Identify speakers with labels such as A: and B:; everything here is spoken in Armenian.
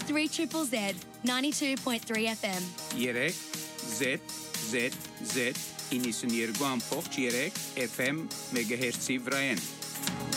A: 3 Triple Z, 92.3 FM.
B: Երեք ZZZ 92.3 FM մեգահերցի վրայեն